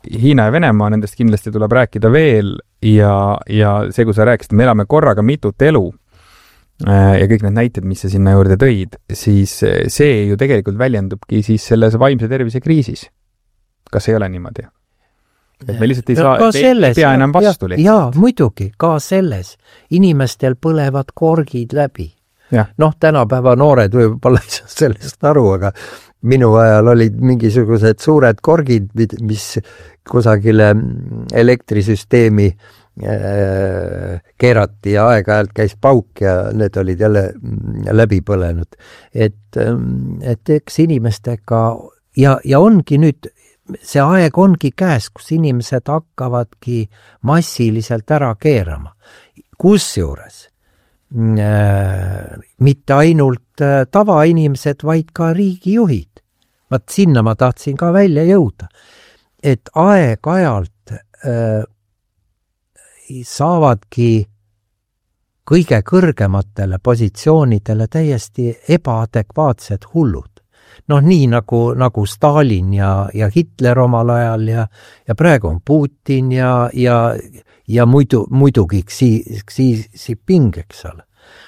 Hiina ja Venemaa, nendest kindlasti tuleb rääkida veel ja see, kui sa rääkisid, me elame korraga mitut elu ja kõik need näited, mis sa sinna juurde tõid, siis see ju tegelikult väljendubki siis selles vaimse tervise kriisis. Kas ei ole niimoodi? Et me lihtsalt ei pea enam vastu lihtsalt. Jaa, muidugi, ka selles. Inimestel põlevad korgid läbi. Noh, tänapäeva noored võib-olla ei saa sellest aru, aga minu ajal olid mingisugused suured korgid, mis kusagile elektrisüsteemi keerati ja aeg-ajalt käis pauk ja need olid jälle läbi põlenud. Et eks inimestega ja ongi nüüd, see aeg ongi käes, kus inimesed hakkavadki massiliselt ära keerama. Kusjuures mitte ainult tavainimesed, vaid ka riigijuhid. Vaat sinna ma tahtsin ka välja jõuda. Et aeg-ajalt saavadki kõige kõrgematele positsioonidele täiesti ebaadekvaatsed hullud. Noh, nii nagu Stalin ja Hitler omal ajal ja praegu on Putin ja muidugi Xi Jinping, eks ole.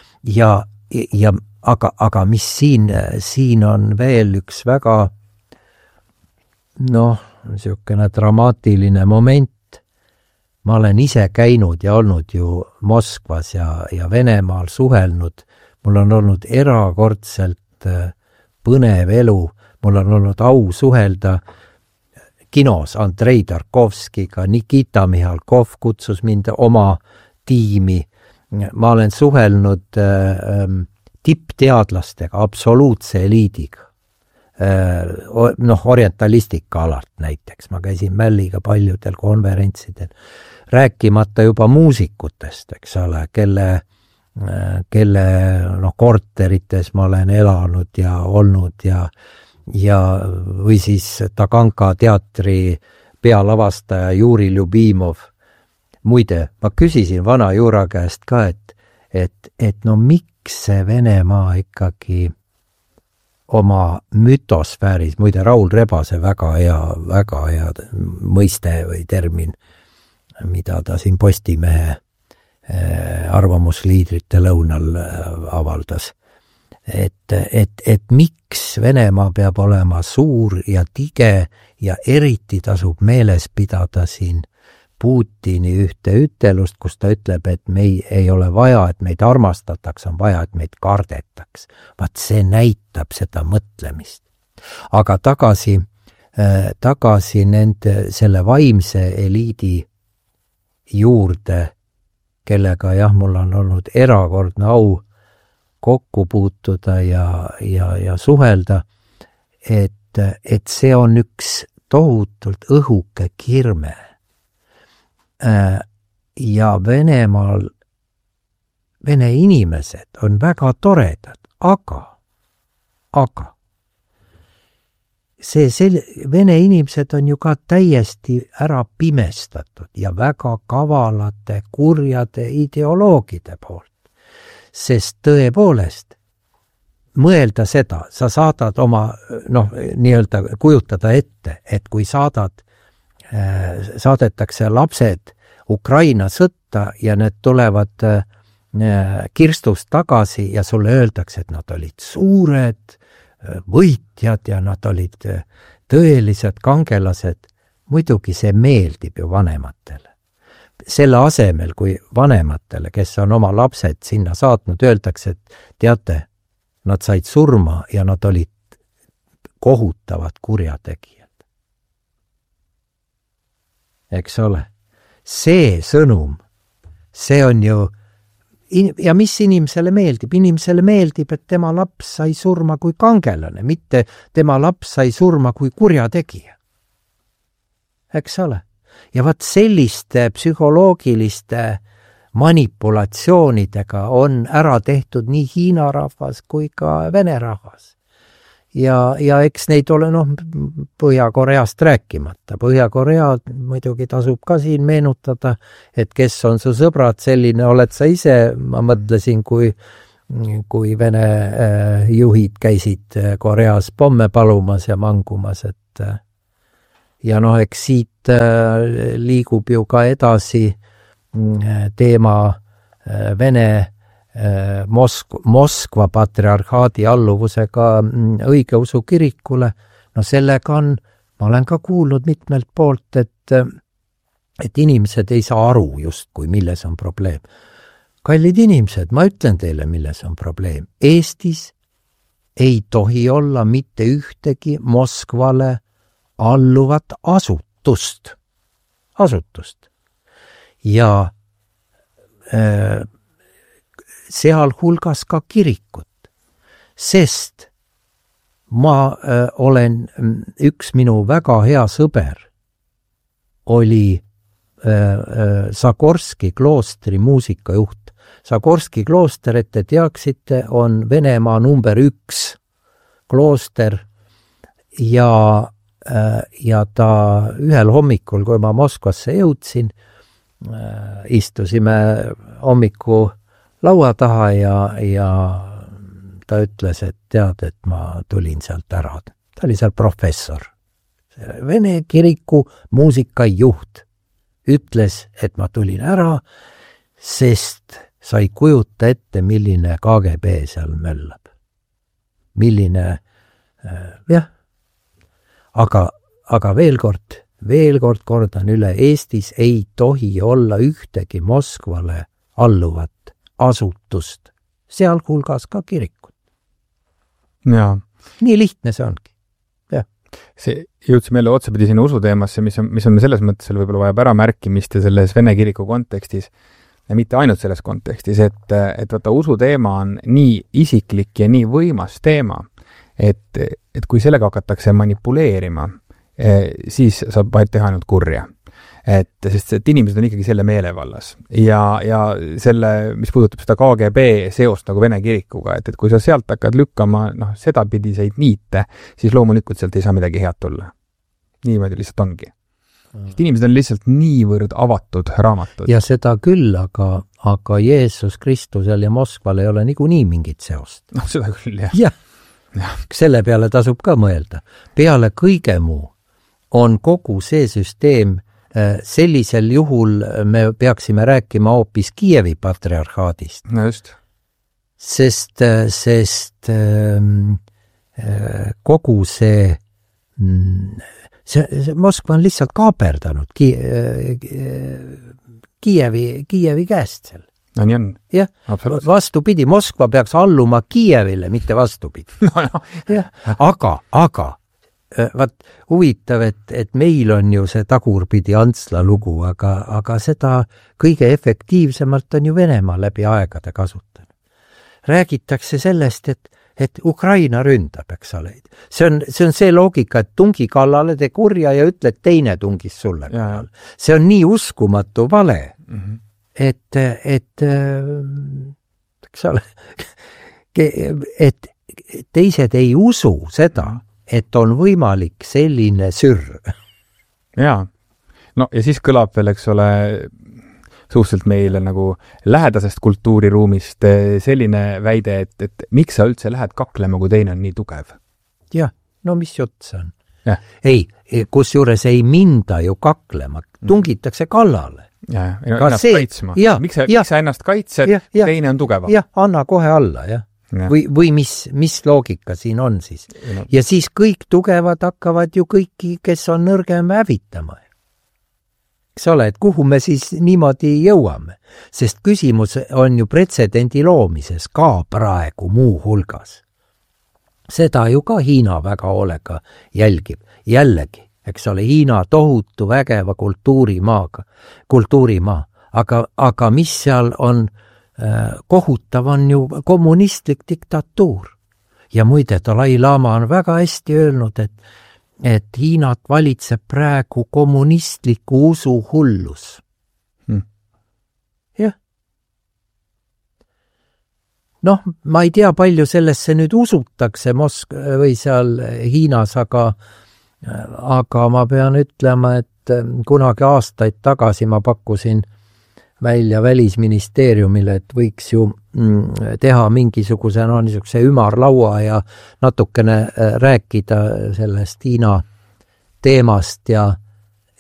Aga mis siin on veel üks väga niisugune dramaatiline moment. Ma olen ise käinud ja olnud ju Moskvas ja Venemaal suhelnud. Mul on olnud erakordselt põnev elu. Mul on olnud au suhelda kinos Andrei Tarkovskiga, Nikita Mihalkov kutsus mind oma tiimi. Ma olen suhelnud tippteadlastega, absoluutse eliidiga. Orientalistika alalt näiteks. Ma käisin Mälliga paljudel konverentsidel. Rääkimata juba muusikutest, eks ole, kelle korterites ma olen elanud ja olnud ja või siis Taganka teatri pealavastaja Juri Ljubimov. Muide, ma küsisin vana Jura käest ka, et miks see Venemaa ikkagi oma mütosfääris, muide Raul Rebase väga hea mõiste või termin, mida ta siin Postimehe arvamusliidrite lõunal avaldas. Et miks Venemaa peab olema suur ja tige ja eriti tasub meeles pidada siin Putini ühte ütelust, kus ta ütleb, et ei ole vaja, et meid armastataks, on vaja, et meid kardetaks. Vaat see näitab seda mõtlemist. Aga tagasi selle vaimse eliidi juurde, kellega mul on olnud erakordne au kokku puutuda ja suhelda, et see on üks tohutult õhuke kirme. Ja Venemaal, Vene inimesed on väga toredad, aga Vene inimesed on ju ka täiesti ära pimestatud ja väga kavalate, kurjade ideoloogide poolt. Sest tõepoolest, mõelda seda, sa saadad oma, nii-öelda kujutada ette, et kui saadetakse lapsed Ukraina sõtta ja need tulevad kirstust tagasi ja sulle öeldakse, et nad olid suured võitjad ja nad olid tõelised kangelased. Muidugi see meeldib ju vanematele. Selle asemel, kui vanematele, kes on oma lapsed sinna saatnud, öeldakse, et teate, nad said surma ja nad olid kohutavad kurjategijad. Eks ole? See sõnum, see on ju, ja mis inimesele meeldib? Inimesele meeldib, et tema laps sai surma kui kangelane, mitte tema laps sai surma kui kurjategija. Eks ole? Ja vaat selliste psühholoogiliste manipulatsioonidega on ära tehtud nii Hiina rahvas kui ka Vene rahvas. Ja eks neid ole, Põhja-Koreast rääkimata. Põhja-Korea muidugi tasub ka siin meenutada, et kes on su sõbrad, selline oled sa ise. Ma mõtlesin, kui Vene juhid käisid Koreas pomme palumas ja mangumas, et ja noh, eks siit liigub ju ka edasi teema Vene Moskva patriarhaadi alluvusega õigeusu kirikule. No sellega ma olen ka kuulnud mitmelt poolt, et inimesed ei saa aru justkui, milles on probleem. Kallid inimesed, ma ütlen teile, milles on probleem. Eestis ei tohi olla mitte ühtegi Moskvale alluvat asutust. Ja seal hulgas ka kirikut, sest ma olen, üks minu väga hea sõber oli Zagorski kloostri muusikajuht. Zagorski klooster, et te teaksite, on Venemaa number 1 klooster ja ta ühel hommikul, kui ma Moskvasse jõudsin, istusime hommiku laua taha ja ta ütles, et tead, et ma tulin sealt ära. Ta oli seal professor. Vene kiriku muusikajuht ütles, et ma tulin ära, sest sa ei kujuta ette, milline KGB seal möllab. Milline, jah. Aga veel kord kordan üle, Eestis ei tohi olla ühtegi Moskvale alluvat asutust, sealhulgas ka kirikut. Jaa. Nii lihtne see ongi. Jah. See jõudsime jälle otsapidi sinna usuteemasse, mis on selles mõttes võib-olla vaja ära märkimist ja selles Vene kiriku kontekstis, ja mitte ainult selles kontekstis, et vaata, usuteema on nii isiklik ja nii võimas teema, et kui sellega hakatakse manipuleerima, siis saab vaid teha ainult kurja. Sest inimesed on ikkagi selle meelevallas ja selle, mis puudutab seda KGB seost nagu Vene kirikuga, et kui sa sealt hakkad lükkama sedapidiseid niite, siis loomulikult sealt ei saa midagi head tulla. Niimoodi lihtsalt ongi. Sest inimesed on lihtsalt niivõrd avatud raamatud. Ja seda küll, aga Jeesus Kristusel ja Moskval ei ole niikuinii mingit seost. No seda küll, jah. Jah. Selle peale tasub ka mõelda. Peale kõige muu on kogu see süsteem, sellisel juhul me peaksime rääkima hoopis Kiievi patriarhaadist. No just. Sest kogu see Moskva on lihtsalt kaaperdanud Kiievi käest seal. No nii on. Jah, vastupidi, Moskva peaks alluma Kiievile, mitte vastupidi. No, jah. Aga vaat huvitav, et meil on ju see tagurpidi Antsla lugu, aga seda kõige efektiivsemalt on ju Venemaa läbi aegade kasutanud. Räägitakse sellest, et Ukraina ründab, eks ole. See on see loogika, et tungi kallale, tee kurja ja ütle, et teine tungis sulle kallale. See on nii uskumatu vale, et eks ole, et teised ei usu seda, et on võimalik selline sürr. Jaa. No ja siis kõlab veel, eks ole, suhteliselt meile nagu lähedasest kultuuriruumist selline väide, et miks sa üldse lähed kaklema, kui teine on nii tugev? Jah, no mis jutt see on? Ja. Ei, kus juures ei minda ju kaklema, tungitakse kallale. Ja, ennast kaitsma. Miks sa ennast kaitsed, teine on tugevam? Jah, anna kohe alla, jah. Ja. Või mis loogika siin on siis. Ja siis kõik tugevad hakkavad ju kõiki, kes on nõrgem hävitama. Eks ole, et kuhu me siis niimoodi jõuame? Sest küsimus on ju pretsedendi loomises ka praegu muu hulgas. Seda ju ka Hiina väga hoolega jälgib. Jällegi, eks ole, Hiina tohutu vägeva kultuurimaa. Aga mis seal on kohutav, on ju kommunistlik diktatuur. Ja muide, Dalai Lama on väga hästi öelnud, et Hiinat valitseb praegu kommunistliku usu hullus. Jah. Noh, ma ei tea, palju sellesse nüüd usutakse või seal Hiinas, aga ma pean ütlema, et kunagi aastaid tagasi ma pakkusin välja Välisministeeriumile, et võiks ju teha mingisuguse niisuguse ümarlaua ja natukene rääkida sellest Hiina teemast ja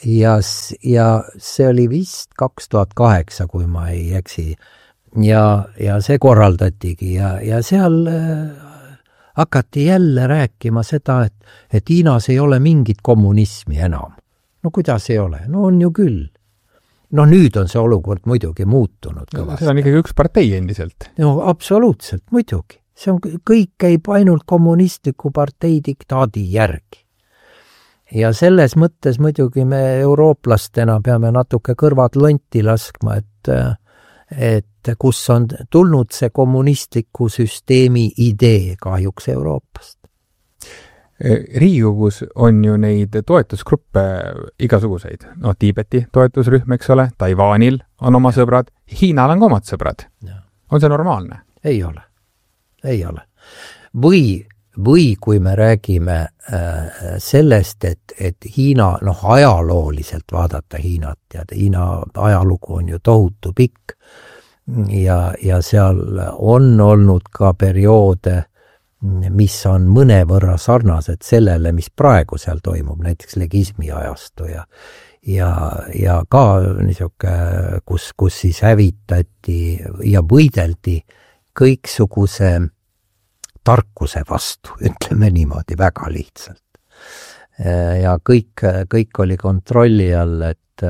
ja see oli vist 2008, kui ma ei eksi. Ja see korraldatigi ja seal hakati jälle rääkima seda, et Hiinas ei ole mingit kommunismi enam. No kuidas ei ole? No on ju küll. No nüüd on see olukord muidugi muutunud kõvasti. See on ikkagi üks partei endiselt. No absoluutselt, muidugi. See on, kõik käib ainult kommunistliku partei diktaadi järgi. Ja selles mõttes muidugi me eurooplastena peame natuke kõrvad lonti laskma, et kus on tulnud see kommunistliku süsteemi idee kahjuks Euroopast. Riigikogus on ju neid toetusgruppe igasuguseid. No Tiibeti toetusrühm, eks ole, Taiwanil on oma sõbrad, Hiinal on omad sõbrad. On see normaalne? Ei ole. Ei ole. Või kui me räägime sellest, et Hiina, ajalooliselt vaadata Hiinat, ja Hiina ajalugu on ju tohutu pikk ja seal on olnud ka perioode, mis on mõnevõrra sarnased sellele, mis praegu seal toimub, näiteks legismi ajastu ja ka niisugune, kus siis hävitati ja võideldi kõiksuguse tarkuse vastu, ütleme niimoodi väga lihtsalt. Ja kõik oli kontrolli all, et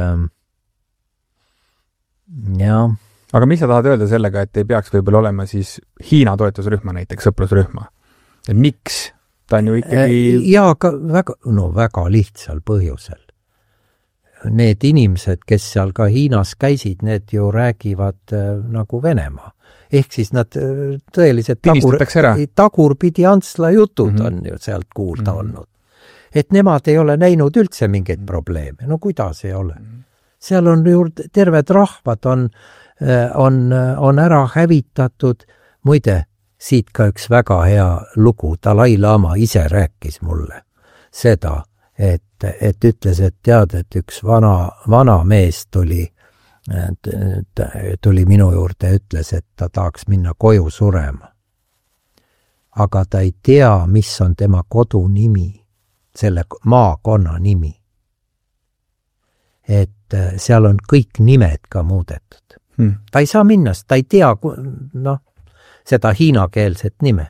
jah. Aga mis sa tahad öelda sellega, et ei peaks võib-olla olema siis Hiina toetusrühma näiteks, sõprusrühma? Ja miks? Ta on ju ikkagi... Jaa, väga lihtsal põhjusel. Need inimesed, kes seal ka Hiinas käisid, need ju räägivad nagu Venemaa. Ehk siis nad tõeliselt tagurpidi Antsla jutud on ju sealt kuulda olnud. Et nemad ei ole näinud üldse mingeid probleeme. No kuidas ei ole? Seal on juurde terved rahvad on ära hävitatud. Muide, siit ka üks väga hea lugu. Dalai Lama ise rääkis mulle seda, et ütles, et tead, et üks vana mees tuli minu juurde ja ütles, et ta tahaks minna koju surema. Aga ta ei tea, mis on tema kodu nimi, selle maakonna nimi. Et seal on kõik nimed ka muudetud. Ta ei saa minna, ta ei tea seda hiinakeelset nime.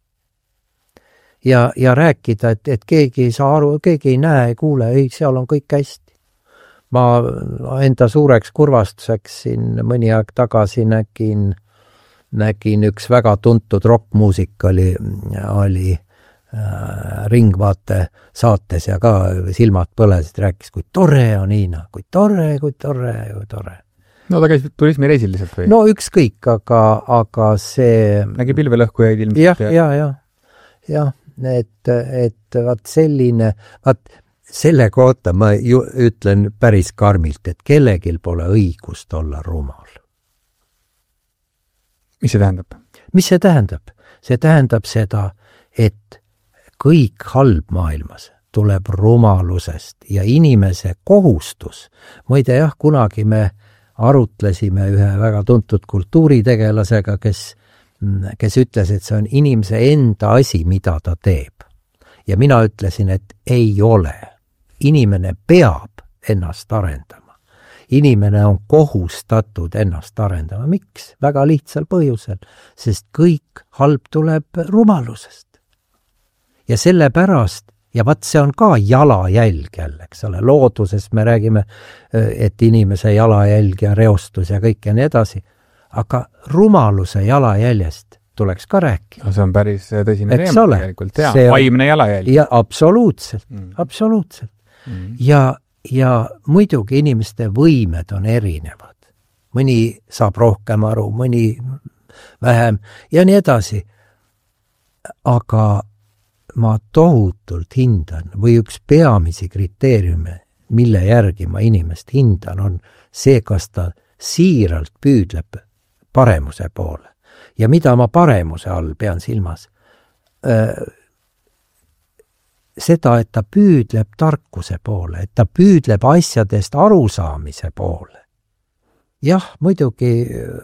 Ja rääkida, et keegi ei saa aru, keegi ei näe, ei kuule, ei, seal on kõik hästi. Ma enda suureks kurvastuseks siin mõni aeg tagasi nägin üks väga tuntud rockmuusik oli Ringvaate saates ja ka silmad põlesid, rääkis, kui tore on Hiina, kui tore. No ta käis turismireisil lihtsalt või? No ükskõik, aga see... Nägi pilvelõhkujaid ilmselt? Jah, et vaat selline, selle kohta ma ütlen päris karmilt, et kellegil pole õigust olla rumal. Mis see tähendab? Mis see tähendab? See tähendab seda, et kõik halb maailmas tuleb rumalusest ja inimese kohustus. Muide jah, kunagi me arutlesime ühe väga tuntud kultuuritegelasega, kes ütles, et see on inimese enda asi, mida ta teeb. Ja mina ütlesin, et ei ole. Inimene peab ennast arendama. Inimene on kohustatud ennast arendama. Miks? Väga lihtsal põhjusel, sest kõik halb tuleb rumalusest. Ja sellepärast, ja vaat see on ka jalajälg jälle, eks ole, looduses me räägime, et inimese jalajälg ja reostus ja kõik ja nii edasi, aga rumaluse jalajäljest tuleks ka rääkida. No see on päris tõsine teema tegelikult, vaimne jalajälg. Ja absoluutselt. Ja muidugi inimeste võimed on erinevad. Mõni saab rohkem aru, mõni vähem ja nii edasi. Aga ma tohutult hindan või üks peamisi kriteeriume, mille järgi ma inimest hindan, on see, kas ta siiralt püüdleb paremuse poole. Ja mida ma paremuse all pean silmas? Seda, et ta püüdleb tarkuse poole, et ta püüdleb asjadest arusaamise poole. Jah, muidugi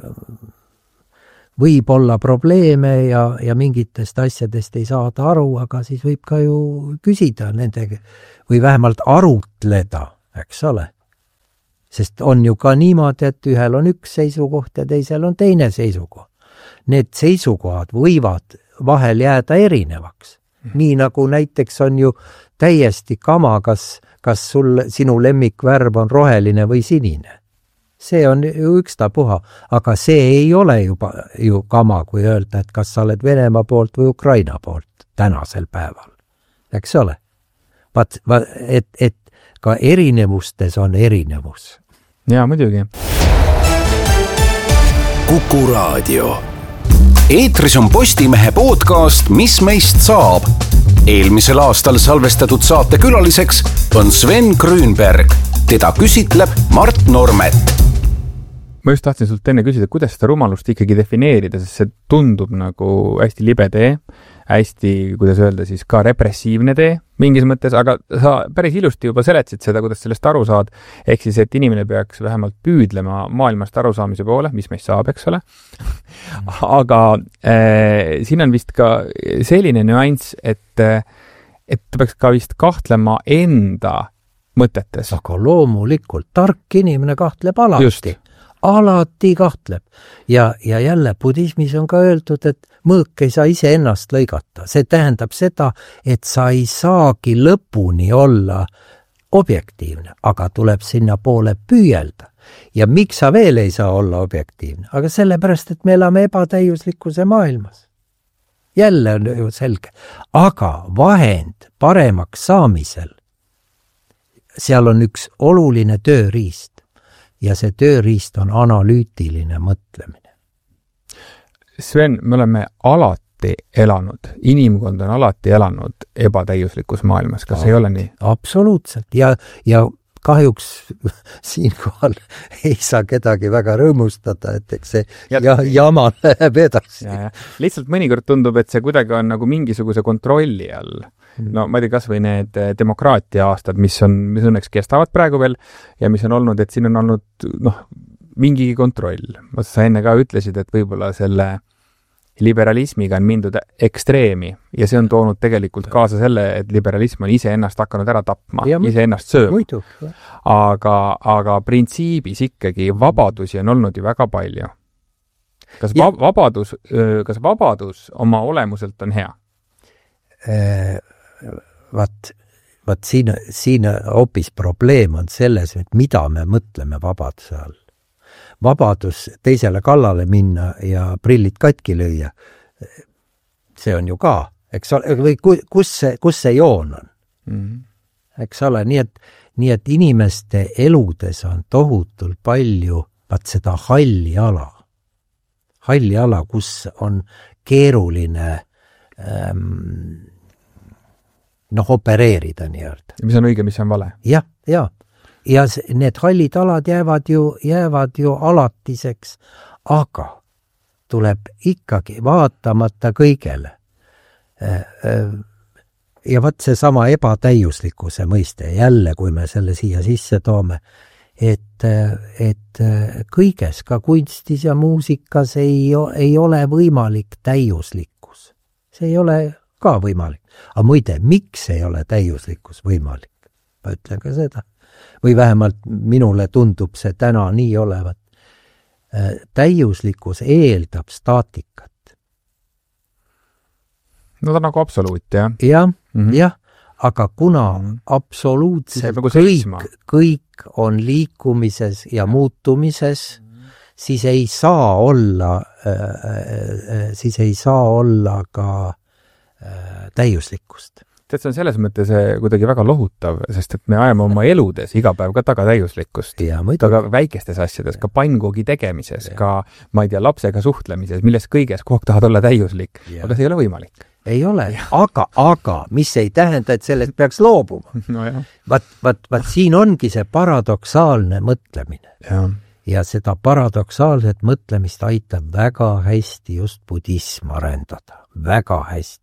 võib olla probleeme ja mingitest asjadest ei saada aru, aga siis võib ka ju küsida nendega või vähemalt arutleda eks ole. Sest on ju ka niimoodi, et ühel on üks seisukoht ja teisel on teine seisukoht. Need seisukohad võivad vahel jääda erinevaks. Nii nagu näiteks on ju täiesti kama, kas sinu lemmikvärv on roheline või sinine. See on ju ükstapuha, aga see ei ole ju kama, kui öelda, et kas sa oled Venemaa poolt või Ukraina poolt tänasel päeval. Eks ole? Et ka erinevustes on erinevus. Jaa, muidugi. Kuku Raadio. Eetris on Postimehe podcast Mis meist saab. Eelmisel aastal salvestatud saate külaliseks on Sven Grünberg. Teda küsitleb Mart Normet. Ma just tahtsin sult enne küsida, kuidas seda rumalust ikkagi defineerida, sest see tundub nagu hästi libe tee, hästi, kuidas öelda, siis ka repressiivne tee mingis mõttes, aga sa päris ilusti juba seletasid seda, kuidas sellest aru saad, ehk siis, et inimene peaks vähemalt püüdlema maailmast arusaamise poole, mis meist saab, eks ole. Aga siin on vist ka selline nüanss, et ta peaks ka vist kahtlema enda mõtetes. Aga loomulikult, tark inimene kahtleb alati. Just. Alati kahtleb. Ja jälle budismis on ka öeldud, et mõõk ei saa ise ennast lõigata. See tähendab seda, et sa ei saagi lõpuni olla objektiivne, aga tuleb sinna poole püüelda. Ja miks sa veel ei saa olla objektiivne? Aga sellepärast, et me elame ebatäiuslikkuse maailmas. Jälle on ju selge. Aga vahend paremaks saamisel, seal on üks oluline tööriist. Ja see tööriist on analüütiline mõtlemine. Sven, me oleme alati elanud, inimkond on alati elanud ebatäiuslikus maailmas, kas ei ole nii? Absoluutselt, ja kahjuks siinkohal ei saa kedagi väga rõõmustada, et eks see jama läheb edasi. Ja. Lihtsalt mõnikord tundub, et see kuidagi on nagu mingisuguse kontrolli all. No ma ei tea, kas või need demokraatia aastad, mis õnneks kestavad praegu veel ja mis on olnud, et siin on olnud mingi kontroll. Sa enne ka ütlesid, et võib-olla selle liberalismiga on mindud ekstreemi ja see on toonud tegelikult kaasa selle, et liberalism on ise ennast hakanud ära tapma, ise ennast sööma. Aga printsiibis ikkagi vabadusi on olnud ju väga palju. Kas vabadus oma olemuselt on hea? Vaat siin hoopis probleem on selles, et mida me mõtleme vabaduse all. Vabadus teisele kallale minna ja prillid katki lüüa, see on ju ka, eks ole, või kus see joon on? Eks ole, nii et inimeste eludes on tohutult palju seda halli ala, kus on keeruline opereerida nii-öelda. Mis on õige, mis on vale? Ja need hallid alad jäävad ju alatiseks, aga tuleb ikkagi vaatamata kõigele. Ja vaat see sama ebatäiuslikkuse mõiste, jälle kui me selle siia sisse toome, et kõiges, ka kunstis ja muusikas ei ole võimalik täiuslikkus. See ei ole ka võimalik. Aga muide, miks ei ole täiuslikkus võimalik? Ma ütlen ka seda. Või vähemalt minule tundub see täna nii olevat. Täiuslikkus eeldab staatikat. No ta on nagu absoluut, jah? Jah, aga kuna absoluutselt kõik on liikumises ja muutumises, siis ei saa olla ka täiuslikkust. See on selles mõttes kuidagi väga lohutav, sest et me ajame oma eludes iga päev ka taga täiuslikkust. Ka väikestes asjades, ka pannkoogi tegemises, ka, ma ei tea, lapsega suhtlemises, milles kõiges kogu aeg tahad olla täiuslik. Aga see ei ole võimalik. Ei ole, aga mis ei tähenda, et sellest peaks loobuma. No jah. Vaat siin ongi see paradoksaalne mõtlemine. Ja seda paradoksaalset mõtlemist aitab väga hästi just budism arendada. Väga hästi.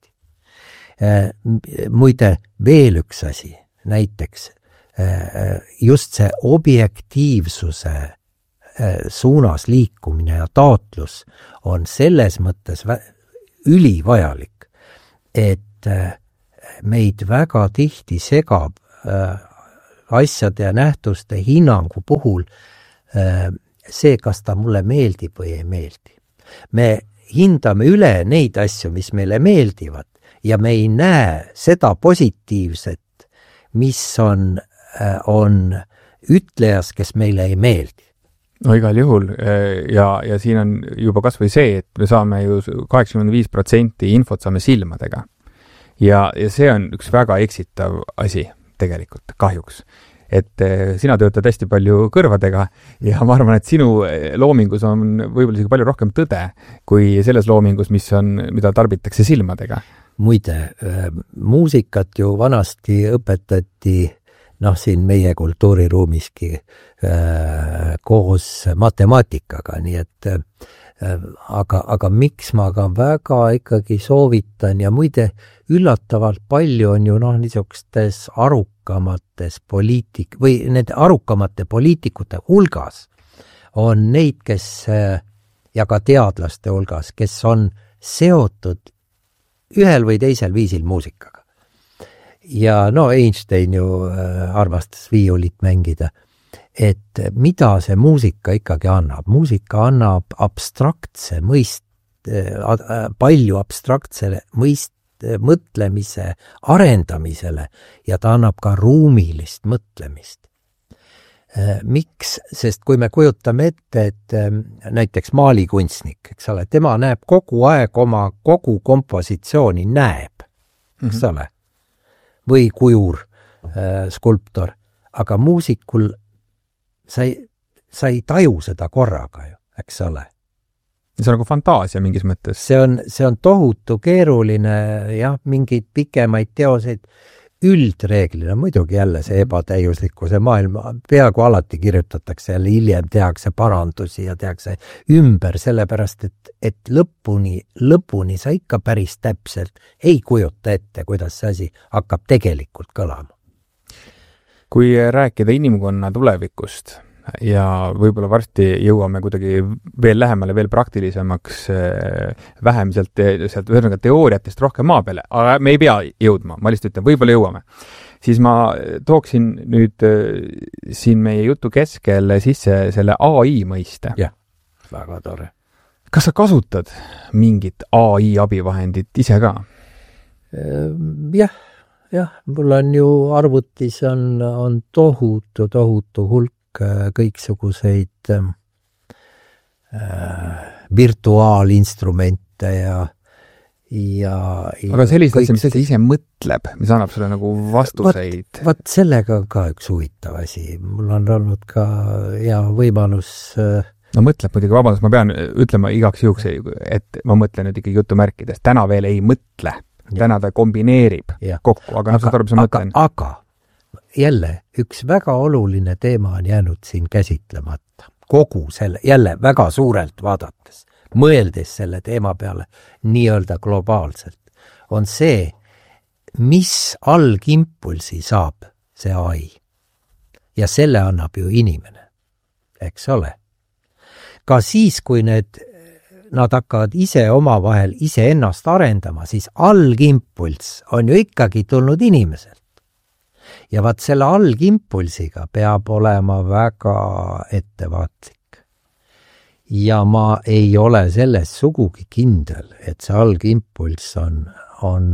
Muide, veel üks asi, näiteks just see objektiivsuse suunas liikumine ja taotlus on selles mõttes ülivajalik, et meid väga tihti segab asjade ja nähtuste hinnangu puhul see, kas ta mulle meeldib või ei meeldi. Me hindame üle neid asju, mis meile meeldivad ja me ei näe seda positiivset, mis on ütlejas, kes meile ei meeldi. No igal juhul ja siin on juba kas või see, et me saame ju 85% infot saame silmadega. Ja see on üks väga eksitav asi tegelikult, kahjuks. Et sina töötad hästi palju kõrvadega ja ma arvan, et sinu loomingus on võib-olla isegi palju rohkem tõde kui selles loomingus, mida tarbitakse silmadega. Muide, muusikat ju vanasti õpetati siin meie kultuuriruumiski koos matemaatikaga, nii et aga miks ma ka väga ikkagi soovitan ja muide üllatavalt palju on ju niisugustes arukamates nende arukamate poliitikute hulgas on neid, kes ja ka teadlaste hulgas, kes on seotud ühel või teisel viisil muusikaga. Ja Einstein ju armastas viiulit mängida, et mida see muusika ikkagi annab. Muusika annab palju abstraktsele mõtlemise arendamisele ja ta annab ka ruumilist mõtlemist. Miks? Sest kui me kujutame ette, et näiteks maalikunstnik, eks ole, tema näeb kogu aeg oma kogu kompositsiooni näeb, eks ole, või kujur, skulptor, aga muusikul sa ei taju seda korraga ju, eks ole. See on nagu fantaasia mingis mõttes. See on tohutu keeruline, mingeid pikemaid teoseid üldreeglina, muidugi jälle see ebatäiuslikkuse maailma, peaaegu alati kirjutatakse jälle hiljem, tehakse parandusi ja tehakse ümber, sellepärast, et lõpuni sa ikka päris täpselt ei kujuta ette, kuidas see asi hakkab tegelikult kõlama. Kui rääkida inimkonna tulevikust ja võib-olla varsti jõuame kuidagi veel lähemale, veel praktilisemaks, vähem sealt ühesõnaga teooriatest rohkem maa peale, aga me ei pea jõudma, ma lihtsalt ütlen, võib-olla jõuame. Siis ma tooksin nüüd siin meie jutu keskel sisse selle AI mõiste. Jah, väga tore. Kas sa kasutad mingit AI abivahendit ise ka? Jah, mul on ju arvutis on tohutu hulk kõiksuguseid virtuaalinstrumente ja aga sellist asja, mis see ise mõtleb, mis annab sulle nagu vastuseid. Vat sellega on ka üks huvitav asi. Mul on olnud ka hea võimalus mõtleb muidugi, vabandust, ma pean ütlema igaks juhuks, et ma mõtlen nüüd ikkagi jutumärkides. Täna veel ei mõtle. Täna ta kombineerib kokku, aga saad aru, mis ma mõtlen. Aga jälle, üks väga oluline teema on jäänud siin käsitlemata. Kogu selle, jälle väga suurelt vaadates, mõeldes selle teema peale nii-öelda globaalselt, on see, mis algimpulsi saab see AI. Ja selle annab ju inimene, eks ole. Ka siis, kui nad hakkavad ise omavahel ennast arendama, siis algimpuls on ju ikkagi tulnud inimeselt. Ja vaat selle algimpulsiga peab olema väga ettevaatlik. Ja ma ei ole selles sugugi kindel, et see algimpuls on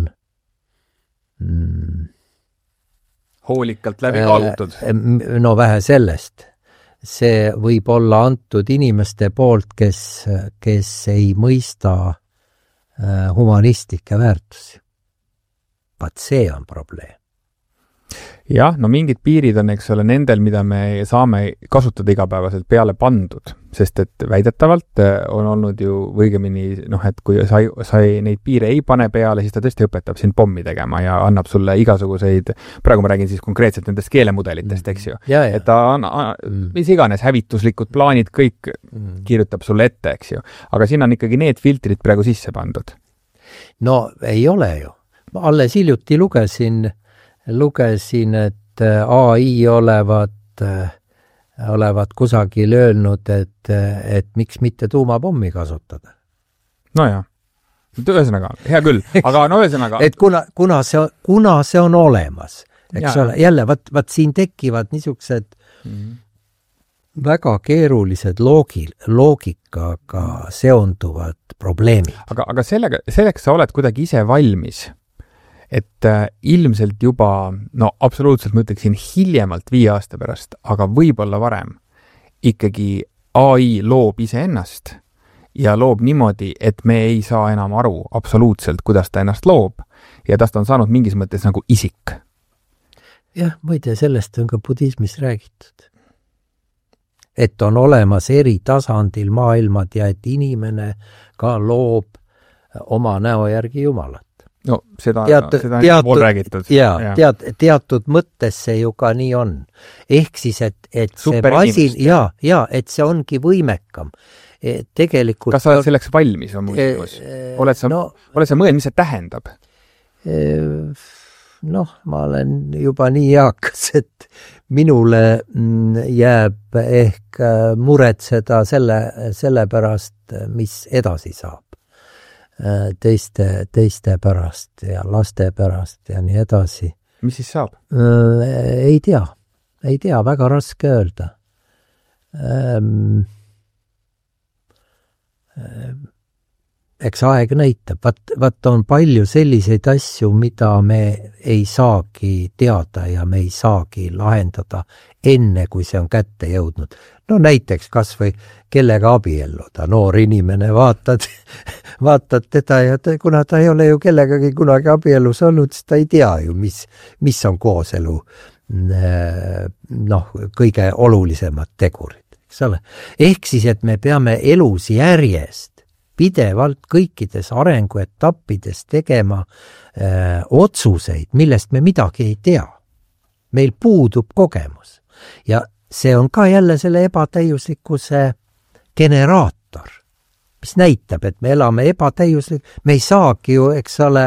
hoolikalt läbi kaalutud. No vähe sellest. See võib olla antud inimeste poolt, kes ei mõista humanistlikke väärtusi. Vaat see on probleem. Jah, no mingid piirid on, eks ole, nendel, mida me saame kasutada igapäevaselt peale pandud, sest et väidetavalt on olnud ju õigemini, et kui sa neid piire ei pane peale, siis ta tõesti õpetab sind pommi tegema ja annab sulle igasuguseid, praegu ma räägin siis konkreetselt nendest keelemudelitest, eks ju. Et ta mis iganes hävituslikud plaanid kõik kirjutab sulle ette, eks ju. Aga siin on ikkagi need filtrid praegu sisse pandud. No ei ole ju. Ma alles hiljuti lugesin, et AI olevat kusagil öelnud, et miks mitte tuumapommi kasutada. No jah, ühesõnaga, hea küll, aga no ühesõnaga. Et kuna see on olemas eks ole, jälle, vaat siin tekivad niisugused väga keerulised loogikaga seonduvad probleemid. Aga selleks sa oled kuidagi ise valmis, et ilmselt juba, absoluutselt ma ütleksin hiljemalt 5 aasta pärast, aga võib-olla varem, ikkagi AI loob iseennast ja loob niimoodi, et me ei saa enam aru absoluutselt, kuidas ta ennast loob ja tast on saanud mingis mõttes nagu isik. Jah, muide, sellest on ka budismis räägitud. Et on olemas eri tasandil maailmad ja et inimene ka loob oma näo järgi Jumalat. No seda on pool räägitud. Teatud mõttes see ju ka nii on. Ehk siis, et see masin, et see ongi võimekam. Tegelikult kas sa oled selleks valmis on küsimus? Oled sa mõelnud, mis see tähendab? Ma olen juba nii eakas, et minule jääb ehk muretseda selle pärast, mis edasi saab. Teiste pärast ja laste pärast ja nii edasi. Mis siis saab? Ei tea, väga raske öelda. Eks aeg näitab, vaat on palju selliseid asju, mida me ei saagi teada ja me ei saagi lahendada enne, kui see on kätte jõudnud. No näiteks kas või kellega abielluda, noor inimene, vaatad teda ja kuna ta ei ole ju kellegagi kunagi abiellus olnud, siis ta ei tea ju, mis on kooselu kõige olulisemad tegurid, eks ole. Ehk siis, et me peame elus järjest pidevalt kõikides arenguetappides tegema otsuseid, millest me midagi ei tea. Meil puudub kogemus. Ja see on ka jälle selle ebatäiuslikkuse generaator, mis näitab, et me elame me ei saagi ju, eks ole,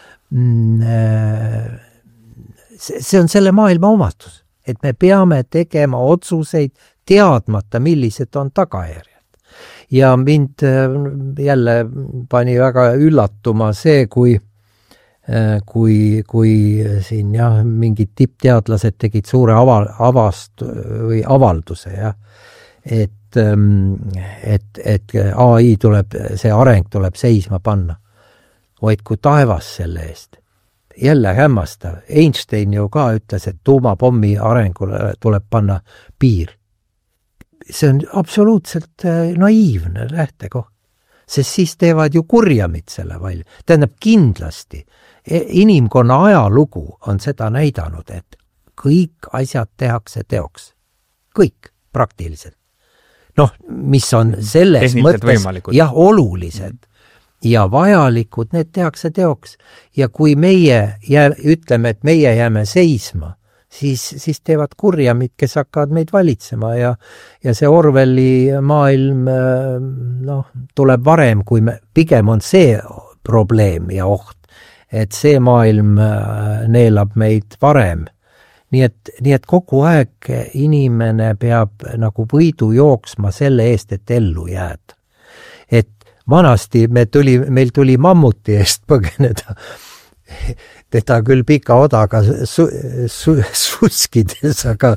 see on selle maailma omadus, et me peame tegema otsuseid teadmata, millised on tagajärjed. Ja mind jälle pani väga üllatuma see, kui siin mingid tippteadlased tegid suure avalduse, et AI tuleb, see areng tuleb seisma panna. Hoidku taevas selle eest. Jälle hämmastav. Einstein ju ka ütles, et tuumapommi arengule tuleb panna piir. See on absoluutselt naiivne lähtekoht, sest siis teevad ju kurjamid selle valju. Tähendab kindlasti, inimkonna ajalugu on seda näidanud, et kõik asjad tehakse teoks. Kõik praktiliselt. Mis on selles mõttes olulised ja vajalikud, need tehakse teoks. Ja kui meie ütleme, et meie jääme seisma, siis teevad kurjamid, kes hakkavad meid valitsema ja see Orwelli maailm tuleb varem, kui pigem on see probleem ja oht, et see maailm neelab meid varem. Nii et kogu aeg inimene peab nagu võidu jooksma selle eest, et ellu jääda. Et vanasti meil tuli mammuti eest põgeneda, teda küll pika odaga suskides,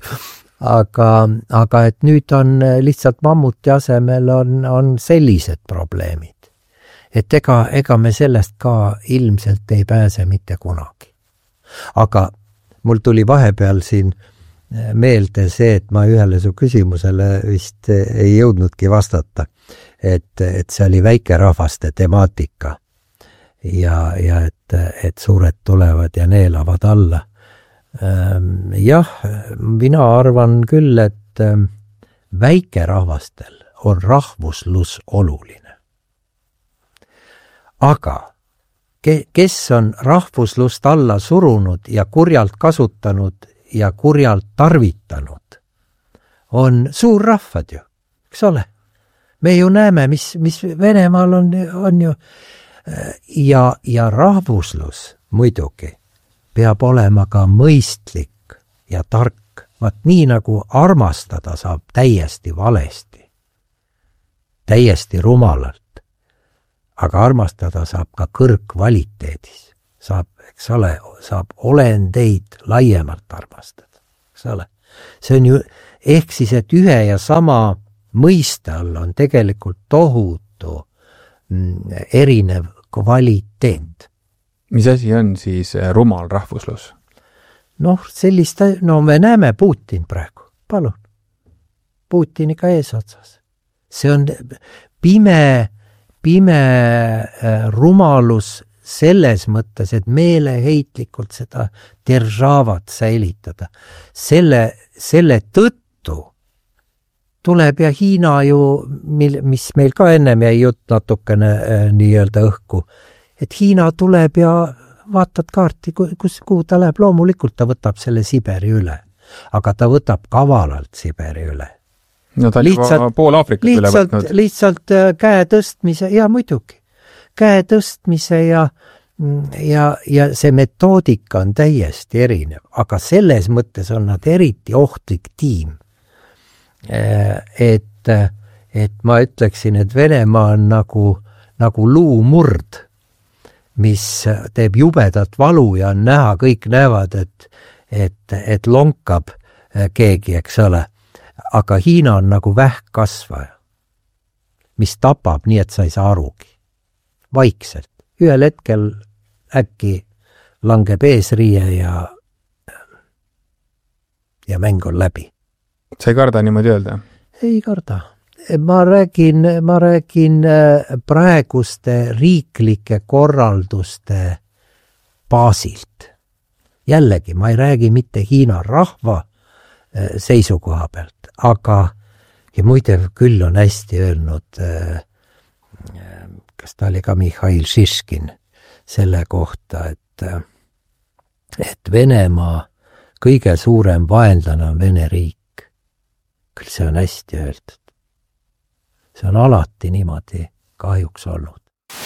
aga et nüüd on lihtsalt mammuti asemel on sellised probleemid. Et ega me sellest ka ilmselt ei pääse mitte kunagi. Aga mul tuli vahepeal siin meelde see, et ma ühele su küsimusele vist ei jõudnudki vastata, et see oli väikerahvaste temaatika. Ja et suured tulevad ja neelavad alla. Jah, mina arvan küll, et väikerahvastel on rahvuslus oluline. Aga kes on rahvuslust alla surunud ja kurjalt kasutanud ja kurjalt tarvitanud, on suurrahvad ju, eks ole? Me ju näeme, mis Venemaal on ju. Ja rahvuslus muidugi peab olema ka mõistlik ja tark. Vaat nii nagu armastada saab täiesti valesti, täiesti rumalalt, aga armastada saab ka kõrgkvaliteedis. saab, eks ole, saab olendeid laiemalt armastada, eks ole. See on ju, ehk siis, et ühe ja sama mõiste all on tegelikult tohutu erinev kvaliteet. Mis asi on siis rumal rahvuslus? Noh, sellist, no me näeme Putin praegu, palun. Putiniga eesotsas. See on pime rumalus selles mõttes, et meeleheitlikult seda держават säilitada. Selle tõttu tuleb ja Hiina ju, mis meil ka ennem jäi jutt natukene nii-öelda õhku, et Hiina tuleb ja vaatad kaarti, kuhu ta läheb, loomulikult ta võtab selle Siberi üle, aga ta võtab kavalalt Siberi üle. No ta lihtsalt, pool Aafrikat üle võtnud. Lihtsalt käe tõstmise, ja muidugi, käe tõstmise ja see metoodika on täiesti erinev, aga selles mõttes on nad eriti ohtlik tiim. Et ma ütleksin, et Venemaa on nagu luumurd, mis teeb jubedat valu ja on näha, kõik näevad, et lonkab keegi, eks ole. Aga Hiina on nagu vähkkasvaja, mis tapab nii, et sa ei saa arugi. Vaikselt. Ühel hetkel äkki langeb eesriie ja mäng on läbi. Sa ei karda niimoodi öelda? Ei karda. Ma räägin praeguste riiklike korralduste baasilt. Jällegi, ma ei räägi mitte Hiina rahva seisukoha pealt, aga ja muide küll on hästi öelnud, kas ta oli ka Mihhail Šiškin selle kohta, et Venemaa kõige suurem vaenlane on Vene riik. Küll see on hästi öeldud. See on alati niimoodi kahjuks olnud.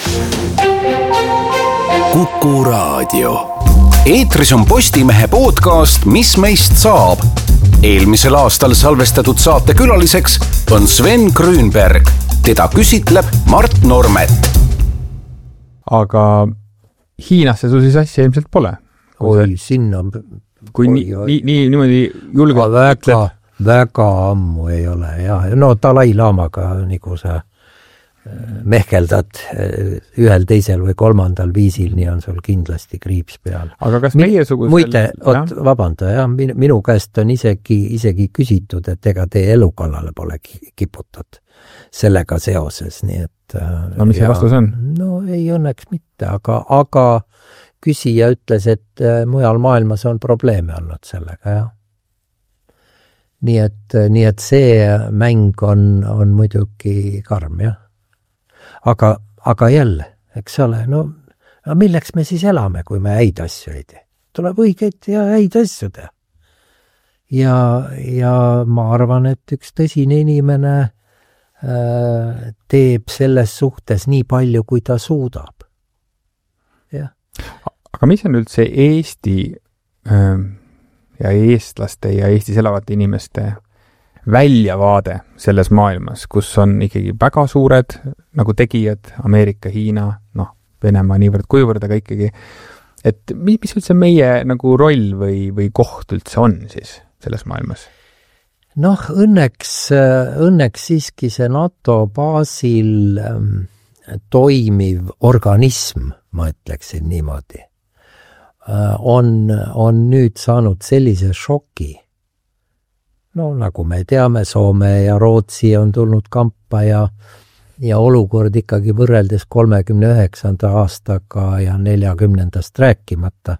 Kuku Raadio. Eetris on Postimehe podcast Mis meist saab? Eelmisel aastal salvestatud saate külaliseks on Sven Grünberg. Teda küsitleb Mart Normet. Aga Hiinasse sul siis asja ilmselt pole? Oi, sinna... Kui niimoodi julgelt väga ammu ei ole, jah. No Dalai Lamaga nagu sa mehkeldad ühel, teisel või kolmandal viisil, nii on sul kindlasti kriips peal. Aga kas meiesugusel... Muide, vabanda, jah, minu käest on isegi küsitud, et ega teie elukallale pole kiputud sellega seoses, nii et... No mis see vastus on? No ei õnneks mitte, aga küsija ütles, et mujal maailmas on probleeme olnud sellega, jah. Nii et see mäng on muidugi karm, jah. Aga jälle, eks ole, no milleks me siis elame, kui me häid asju ei tee? Tuleb õigeid ja häid asju teha. Ja ma arvan, et üks tõsine inimene teeb selles suhtes nii palju, kui ta suudab. Jah. Aga mis on üldse Eesti ja eestlaste ja Eestis elavate inimeste väljavaade selles maailmas, kus on ikkagi väga suured nagu tegijad, Ameerika, Hiina, Venemaa niivõrd kuivõrd, aga ikkagi, et mis üldse meie nagu roll või koht üldse on siis selles maailmas? Õnneks siiski see NATO baasil toimiv organism, ma ütleksin niimoodi, on nüüd saanud sellise šoki. Nagu me teame, Soome ja Rootsi on tulnud kampa ja olukord ikkagi võrreldes 39. aastaga ja 40. rääkimata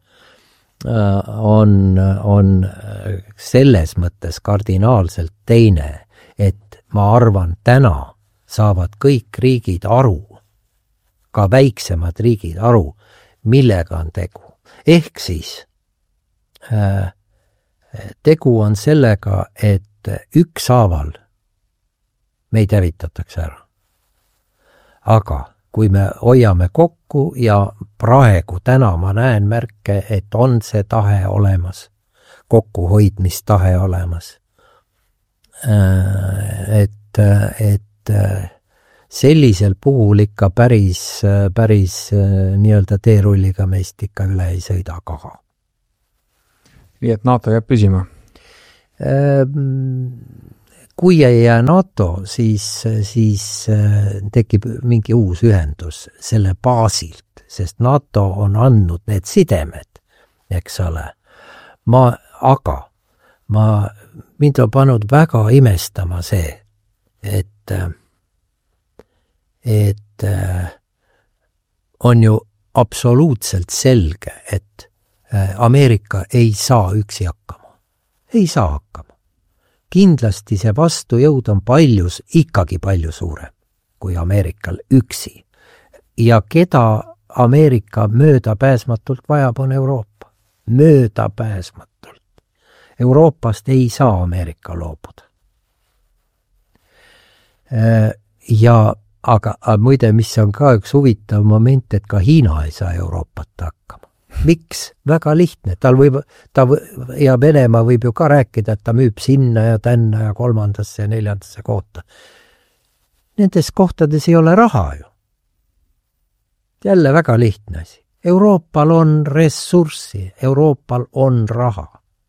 on selles mõttes kardinaalselt teine, et ma arvan, täna saavad kõik riigid aru, ka väiksemad riigid aru, millega on tegu. Ehk siis tegu on sellega, et ükshaaval meid hävitatakse ära. Aga kui me hoiame kokku ja praegu täna ma näen märke, et on see tahe olemas, kokkuhoidmistahe olemas, et sellisel puhul ikka päris nii-öelda teerulliga meist ikka üle ei sõida kaha. Nii et NATO jääb püsima? Kui ei jää NATO, siis tekib mingi uus ühendus selle baasilt, sest NATO on andnud need sidemed, eks ole. Mind on pannud väga imestama see, et on ju absoluutselt selge, et Ameerika ei saa üksi hakkama. Ei saa hakkama. Kindlasti see vastujõud on ikkagi palju suurem kui Ameerikal üksi. Ja keda Ameerika möödapääsmatult vajab, on Euroopa. Möödapääsmatult. Euroopast ei saa Ameerika loobuda. Aga muide, mis on ka üks huvitav moment, et ka Hiina ei saa Euroopat hakkama. Miks? Väga lihtne. Ja Venemaa võib ju ka rääkida, et ta müüb sinna ja tänna ja 3. ja 4. kohta. Nendes kohtades ei ole raha ju. Jälle väga lihtne asi. Euroopal on ressurssi, Euroopal on raha.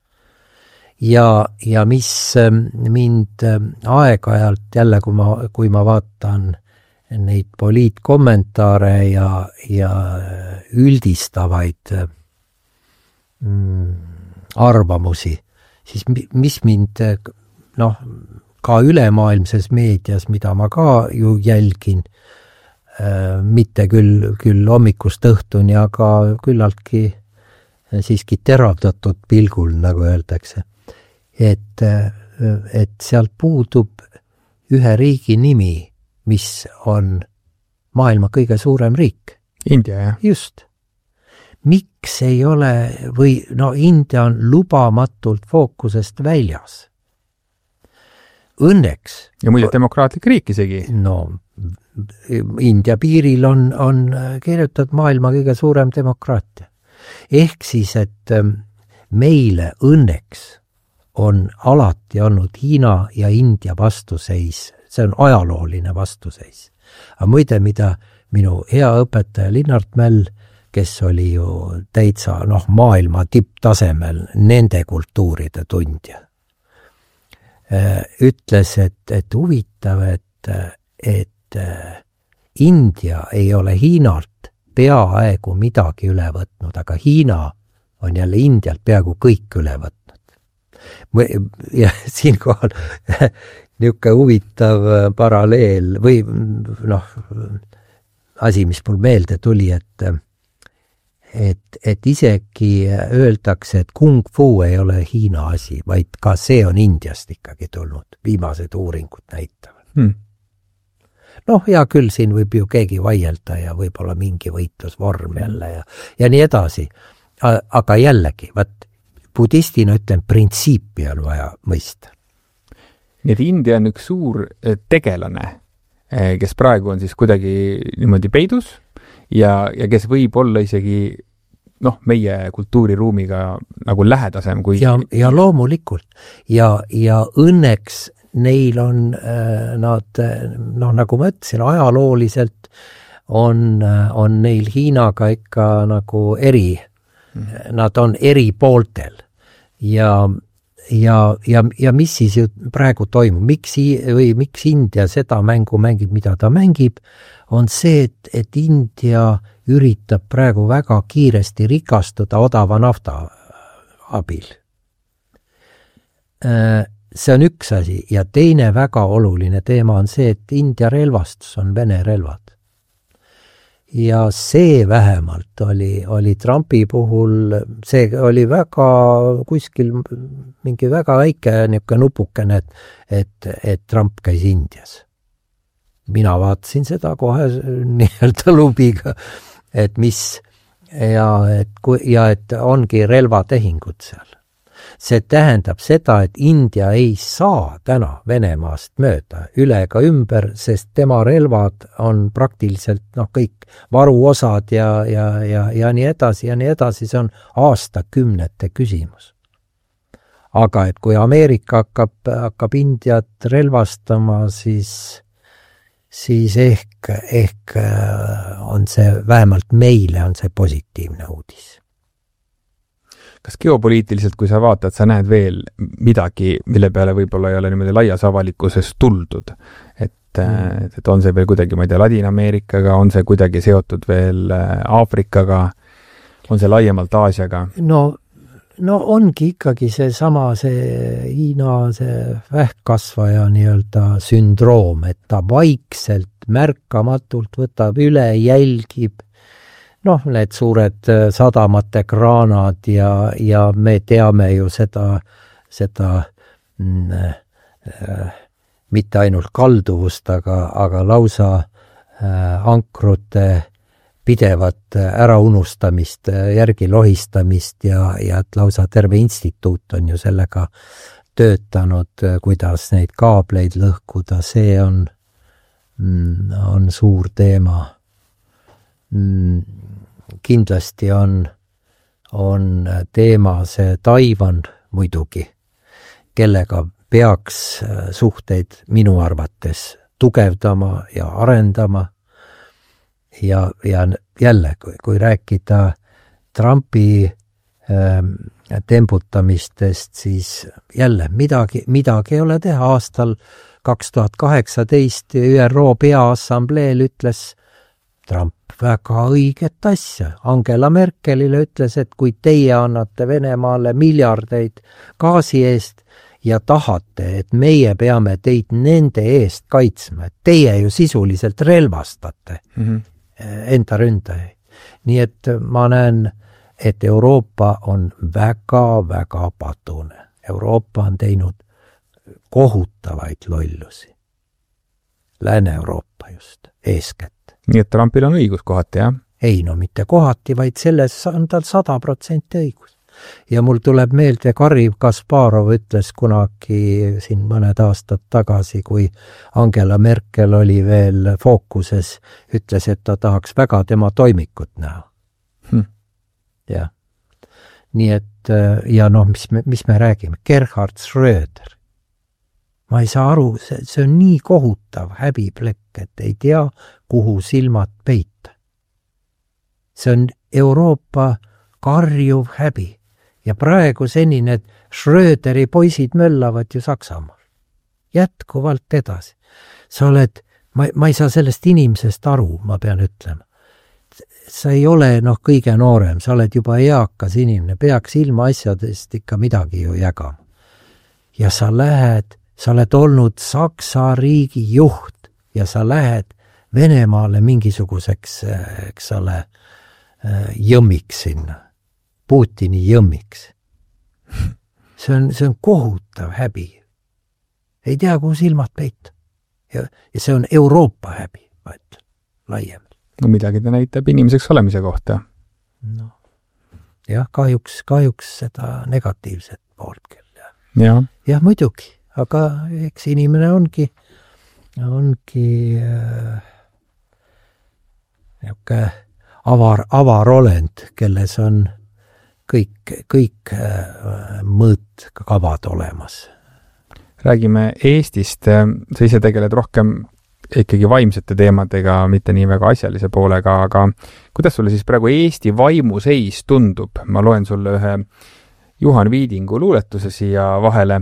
Ja mis mind aeg-ajalt jälle, kui ma vaatan neid poliitkommentaare ja üldistavaid arvamusi, siis mis mind ka ülemaailmses meedias, mida ma ka ju jälgin, mitte küll hommikust õhtuni, aga küllaltki siiski teravdatud pilgul, nagu öeldakse, et sealt puudub ühe riigi nimi, mis on maailma kõige suurem riik. India, jah? Just. Miks ei ole, India on lubamatult fookusest väljas. Õnneks. Ja muide demokraatlik riik isegi. India piiril on kirjutatud maailma kõige suurem demokraatia. Ehk siis, et meile õnneks on alati olnud Hiina ja India vastuseis. See on ajalooline vastuseis. Aga muide, mida minu hea õpetaja Linnart Mäll, kes oli ju täitsa maailma tipptasemel nende kultuuride tundja, ütles, et huvitav, et India ei ole Hiinalt peaaegu midagi üle võtnud, aga Hiina on jälle Indialt peaaegu kõik üle võtnud. Ja siinkohal niisugune huvitav paralleel või asi, mis mul meelde tuli, et isegi öeldakse, et kung fu ei ole Hiina asi, vaid ka see on Indiast ikkagi tulnud. Viimased uuringud näitavad. Hea küll, siin võib ju keegi vaielda ja võib-olla mingi võitlusvorm jälle ja nii edasi. Aga jällegi, budistina ütlen, printsiipi on vaja mõista. Nii et India on üks suur tegelane, kes praegu on siis kuidagi niimoodi peidus ja kes võib olla isegi meie kultuuriruumiga nagu lähedasem kui... Ja loomulikult. Ja õnneks neil on nad, nagu ma ütlesin, ajalooliselt on neil Hiinaga ikka nagu nad on eri pooltel ja mis siis ju praegu toimub, miks India seda mängu mängib, mida ta mängib, on see, et India üritab praegu väga kiiresti rikastuda odava nafta abil. See on üks asi ja teine väga oluline teema on see, et India relvastus on Vene relvad. Ja see vähemalt oli Trumpi puhul, see oli väga kuskil mingi väga väike niisugune nupukene, et Trump käis Indias. Mina vaatasin seda kohe nii-öelda lubiga, et mis ja et ongi relvatehingud seal. See tähendab seda, et India ei saa täna Venemaast mööda üle ega ümber, sest tema relvad on praktiliselt kõik varuosad ja nii edasi, see on aastakümnete küsimus. Aga et kui Ameerika hakkab Indiat relvastama, siis siis ehk on see, vähemalt meile on see positiivne uudis. Kas geopoliitiliselt, kui sa vaatad, sa näed veel midagi, mille peale võib-olla ei ole niimoodi laias avalikkuses tuldud? Et on see veel kuidagi, ma ei tea, Ladina-Ameerikaga, on see kuidagi seotud veel Aafrikaga, on see laiemalt Aasiaga? No ongi ikkagi see Hiina see vähkkasvaja nii-öelda sündroom, et ta vaikselt märkamatult võtab üle, jälgib, need suured sadamate kraanad ja me teame ju seda mitte ainult kalduvust, aga lausa ankrute pidevat äraunustamist, järgi lohistamist ja et lausa terve instituut on ju sellega töötanud, kuidas neid kaableid lõhkuda, see on suur teema. Kindlasti on teema see Taiwan muidugi, kellega peaks suhteid minu arvates tugevdama ja arendama. Ja jälle, kui rääkida Trumpi tembutamistest, siis jälle midagi ei ole teha. Aastal 2018 ÜRO Peaassambleel ütles Trump väga õiget asja. Angela Merkelile ütles, et kui teie annate Venemaale miljardeid gaasi eest ja tahate, et meie peame teid nende eest kaitsma, et teie ju sisuliselt relvastate enda ründajaid. Nii et ma näen, et Euroopa on väga-väga patune. Euroopa on teinud kohutavaid lollusi. Lääne-Euroopa just, eeskätt. Nii et Trumpil on õigus kohati, jah? Ei, mitte kohati, vaid selles on tal 100% õigus. Ja mul tuleb meelde, Garri Kasparov ütles kunagi siin mõned aastad tagasi, kui Angela Merkel oli veel fookuses, ütles, et ta tahaks väga tema toimikut näha. Ja. Nii et, ja mis me räägime? Gerhard Schröder. Ma ei saa aru, see on nii kohutav häbiplekk, et ei tea, kuhu silmad peita. See on Euroopa karjuv häbi. Ja praegu seni need Schröderi poisid möllavad ju Saksamaal. Jätkuvalt edasi. Sa oled, ma ei saa sellest inimesest aru, ma pean ütlema. Sa ei ole kõige noorem, sa oled juba eakas inimene, peaks ilma asjadest ikka midagi ju jagama. Ja sa oled olnud Saksa riigi juht ja sa lähed Venemaale mingisuguseks, eks ole, jõmmiks sinna. Putini jõmmiks. See on kohutav häbi. Ei tea, kuhu silmad peita. Ja see on Euroopa häbi, ma ütlen, laiem. No midagi ta näitab inimeseks olemise kohta. Jah, kahjuks seda negatiivset poolt küll. Jah, muidugi, aga eks inimene ongi avarolend, kelles on kõik mõõtkavad olemas. Räägime Eestist. Sa ise tegeled rohkem ikkagi vaimsete teemadega, mitte nii väga asjalise poolega, aga kuidas sulle siis praegu Eesti vaimuseis tundub? Ma loen sulle ühe Juhan Viidingu luuletuse siia vahele,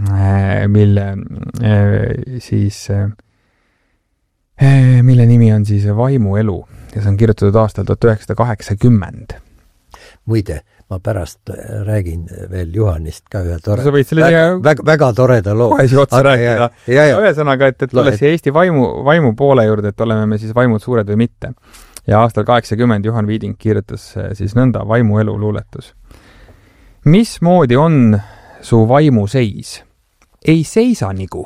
mille nimi on siis Vaimuelu ja see on kirjutatud aastal 1980. Muide, ma pärast räägin veel Juhanist ka ühe väga toreda loo. Kohe siia otsa rääkida. Ühesõnaga, et tule siia Eesti vaimu poole juurde, et oleme me siis vaimud suured või mitte. Ja aastal 80 Juhan Viiding kirjutas siis nõnda Vaimuelu luuletus. Mismoodi on su vaimuseis? Ei seisa nigu.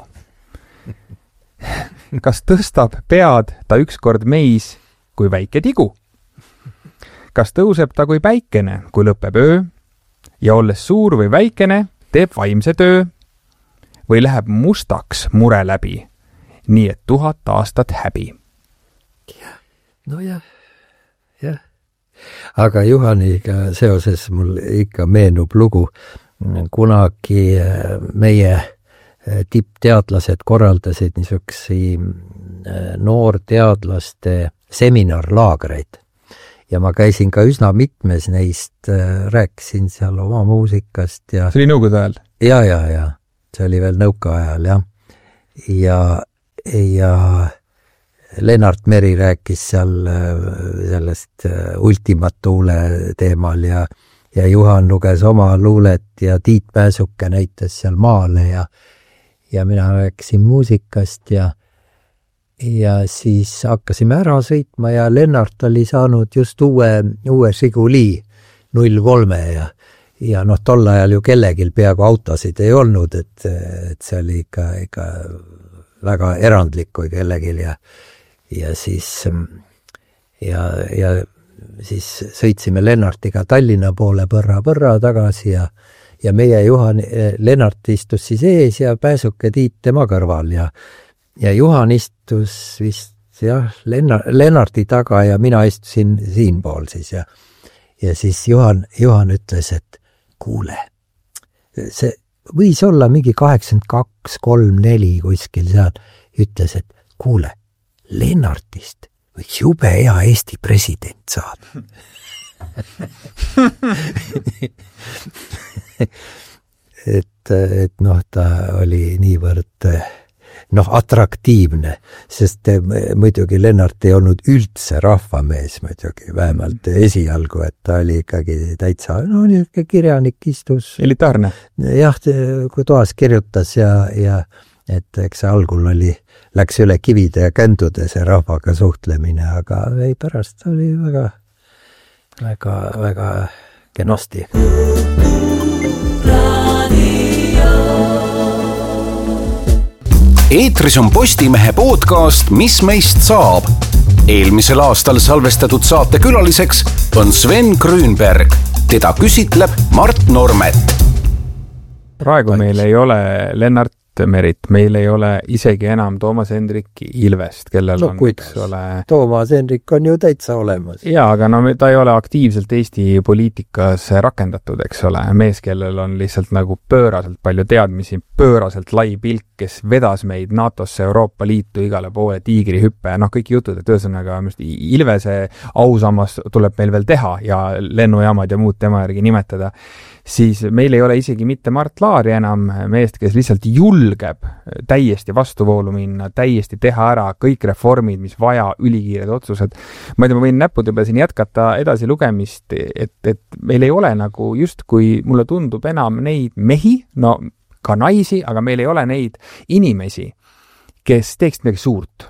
Kas tõstab pead ta ükskord meis kui väike tigu? Kas tõuseb ta kui päikene, kui lõpeb öö ja olles suur või väikene, teeb vaimse töö või läheb mustaks mure läbi, nii et 1000 aastat häbi? Jah. Aga Juhaniga seoses mul ikka meenub lugu. Kunagi meie tippteadlased korraldasid niisugusi noorteadlaste seminarlaagreid ja ma käisin ka üsna mitmes neist, rääkisin seal oma muusikast ja see oli nõukogude ajal? Ja. See oli veel nõukaajal, jah. Ja Lennart Meri rääkis seal sellest Ultima Thule teemal ja Juhan luges oma luulet ja Tiit Pääsuke näitas seal maale ja mina rääkisin muusikast ja siis hakkasime ära sõitma ja Lennart oli saanud just uue Žiguli 03 ja tol ajal ju kellegil peaaegu autosid ei olnud, et see oli ikka väga erandlik kui kellegil ja siis sõitsime Lennartiga Tallinna poole põrra tagasi ja meie Juhan, Lennart istus siis ees ja Pääsuke Tiit tema kõrval ja Juhan istus vist Lennarti taga ja mina istusin siinpool siis ja siis Juhan ütles, et kuule, see võis olla mingi 82, 3, 4 kuskil seal, ütles, et kuule, Lennartist võiks jube hea Eesti president saada. et ta oli niivõrd atraktiivne, sest muidugi Lennart ei olnud üldse rahvamees muidugi, vähemalt esialgu, et ta oli ikkagi täitsa, niisugune kirjanik istus. Elitaarne. Jah, kui toas kirjutas ja et eks algul läks üle kivide ja kändude see rahvaga suhtlemine, aga pärast oli väga kenasti. Eetris on Postimehe podcast Mis meist saab. Eelmisel aastal salvestatud saate külaliseks on Sven Grünberg. Teda küsitleb Mart Normet. Praegu meil ei ole Lennart Merit, meil ei ole isegi enam Toomas Hendrik Ilvest, kellel on, eks ole... Toomas Hendrik on ju täitsa olemas. Jaa, aga ta ei ole aktiivselt Eesti poliitikas rakendatud, eks ole. Mees, kellel on lihtsalt nagu pööraselt palju teadmisi, pööraselt lai pilk, kes vedas meid NATO-sse, Euroopa Liitu igale poole, tiigrihüppe, kõik jutud, et ühesõnaga Ilvese ausammas tuleb meil veel teha ja lennujaamad ja muud tema järgi nimetada, siis meil ei ole isegi mitte Mart Laari enam meest, kes lihtsalt julgeb täiesti vastuvoolu minna, täiesti teha ära kõik reformid, mis vaja, ülikiired otsused. Ma võin näpud juba siin jätkata edasi lugemist, et meil ei ole nagu just kui mulle tundub enam neid mehi, ka naisi, aga meil ei ole neid inimesi, kes teeksid midagi suurt.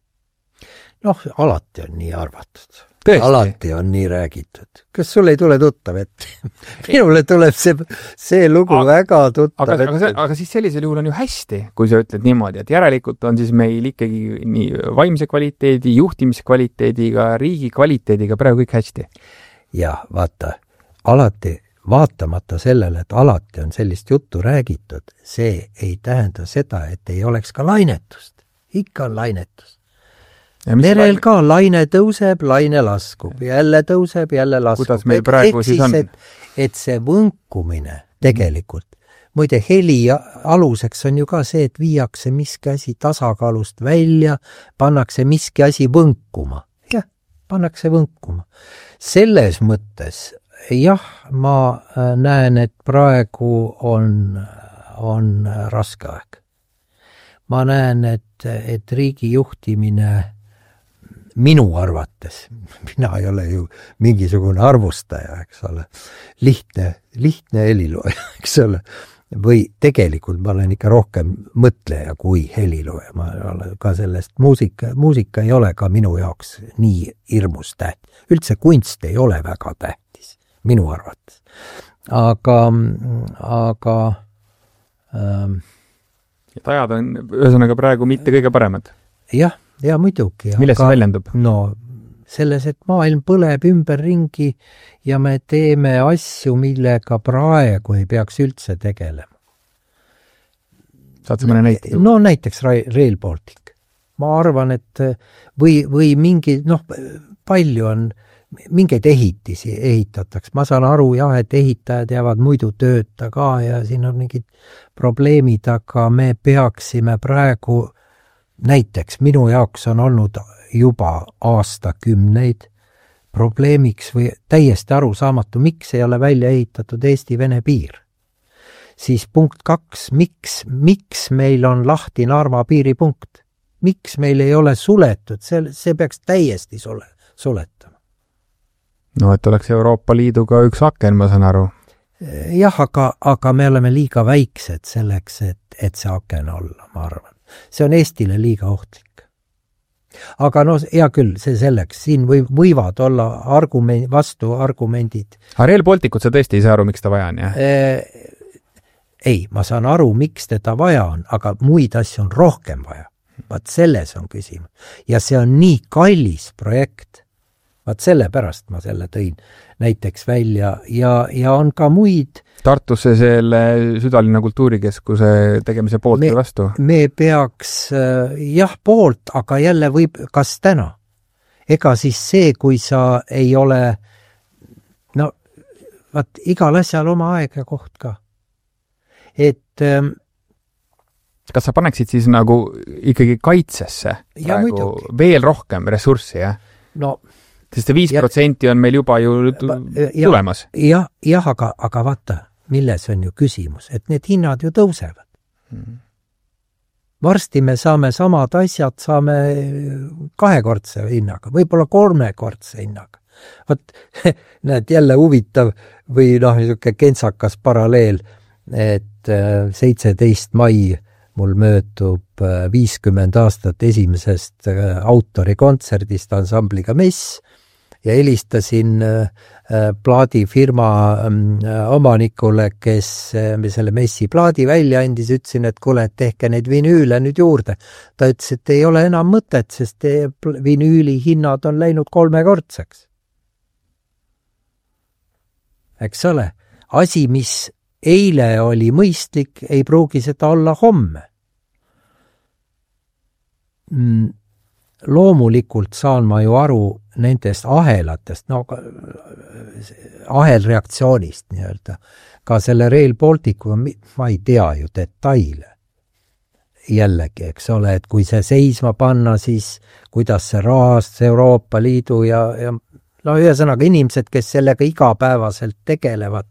Alati on nii arvatud. Tõesti? Alati on nii räägitud. Kas sul ei tule tuttav ette? Minule tuleb see lugu väga tuttav ette. Aga siis sellisel juhul on ju hästi, kui sa ütled niimoodi, et järelikult on siis meil ikkagi nii vaimse kvaliteedi, juhtimiskvaliteediga, riigi kvaliteediga praegu kõik hästi. Ja vaata, alati vaatamata sellele, et alati on sellist juttu räägitud, see ei tähenda seda, et ei oleks ka lainetust. Ikka on lainetust. Merel ka laine tõuseb, laine laskub, jälle tõuseb, jälle laskub. Kuidas meil praegu siis on? Et see võnkumine tegelikult, muide heli aluseks on ju ka see, et viiakse miski asi tasakaalust välja, pannakse miski asi võnkuma. Jah, pannakse võnkuma. Selles mõttes, jah, ma näen, et praegu on raske aeg. Ma näen, et riigi juhtimine minu arvates, mina ei ole ju mingisugune arvustaja, eks ole, lihtne heliloja, eks ole, või tegelikult ma olen ikka rohkem mõtleja kui heliloja, ma olen ka sellest muusika ei ole ka minu jaoks nii hirmus tähtis. Üldse kunst ei ole väga tähtis, minu arvates. Aga et ajad on ühesõnaga praegu mitte kõige paremad? Jah, ja muidugi. Milles see väljendub? Selles, et maailm põleb ümberringi ja me teeme asju, millega praegu ei peaks üldse tegelema. Saad sa mõne näite? Näiteks Rail Baltic. Ma arvan, et või mingi, palju on mingeid ehitisi ehitatakse. Ma saan aru, jah, et ehitajad jäävad muidu tööta ka ja siin on mingid probleemid, aga me peaksime praegu näiteks minu jaoks on olnud juba aastakümneid probleemiks või täiesti arusaamatu, miks ei ole välja ehitatud Eesti-Vene piir. Siis punkt 2, miks meil on lahti Narva piiripunkt? Miks meil ei ole suletud? See peaks täiesti suletama. No, et oleks Euroopa Liiduga üks aken, ma saan aru. Jah, aga me oleme liiga väiksed selleks, et see aken olla, ma arvan. See on Eestile liiga ohtlik. Aga no hea küll, see selleks. Siin võivad olla vastuargumendid. Aga Rail Balticut sa tõesti ei saa aru, miks ta vaja on, jah? Ei, ma saan aru, miks teda vaja on, aga muid asju on rohkem vaja. Vaat selles on küsimus. Ja see on nii kallis projekt. Vaat sellepärast ma selle tõin näiteks välja ja on ka muid. Tartusse selle Südalinna kultuurikeskuse tegemise poolt või vastu? Me peaks jah poolt, aga jälle kas täna? Ega siis see, kui sa ei ole, no vaat igal asjal oma aeg ja koht ka. Et kas sa paneksid siis nagu ikkagi kaitsesse praegu veel rohkem ressurssi, jah? No sest see 5% on meil juba ju tulemas. Jah, aga vaata, milles on ju küsimus, et need hinnad ju tõusevad. Varsti me saame samad asjad, saame 2-kordse hinnaga, võib-olla 3-kordse hinnaga. Vaat, näed jälle huvitav või niisugune kentsakas paralleel, et 17. mai mul möödub 50 aastat esimesest autorikontserdist ansambliga Mess ja helistasin plaadifirma omanikule, kes selle Messi plaadi välja andis, ütlesin, et kuule, tehke neid vinüüle nüüd juurde. Ta ütles, et ei ole enam mõtet, sest vinüüli hinnad on läinud 3-kordseks. Eks ole, asi, mis eile oli mõistlik, ei pruugi seda olla homme. Loomulikult saan ma ju aru nendest ahelatest, no ahelreaktsioonist nii-öelda. Ka selle Rail Balticu, ma ei tea ju detaile. Jällegi, eks ole, et kui see seisma panna, siis kuidas see rahast Euroopa Liidu ja no ühesõnaga inimesed, kes sellega igapäevaselt tegelevad,